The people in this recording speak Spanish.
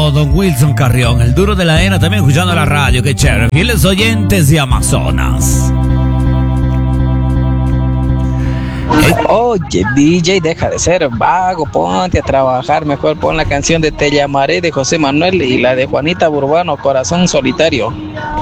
Eso, don Wilson Carrión, el duro de la ENA, también escuchando la radio, qué chévere. Fieles oyentes de Amazonas. Oye, DJ, deja de ser vago, ponte a trabajar, mejor pon la canción de Te llamaré de José Manuel y la de Juanita Burbano, Corazón Solitario.